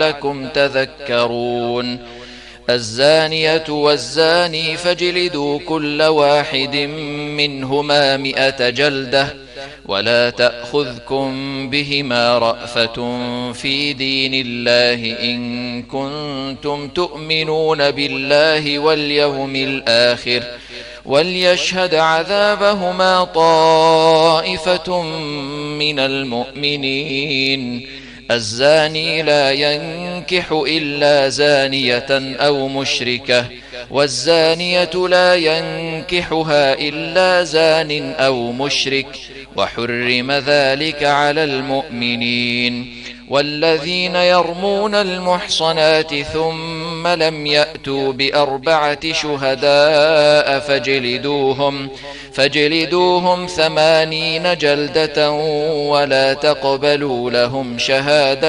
لعلكم تذكرون. الزانية والزاني فاجلدوا كل واحد منهما 100 جلدة، ولا تأخذكم بهما رأفة في دين الله إن كنتم تؤمنون بالله واليوم الآخر، وليشهد عذابهما طائفة من المؤمنين. الزاني لا ينكح إلا زانية أو مشركة، والزانية لا ينكحها إلا زان أو مشرك، وحرم ذلك على المؤمنين. والذين يرمون المحصنات ثم لم يأتوا ب4 شهداء فاجلدوهم 80 جلدة، ولا تقبلوا لهم شهادة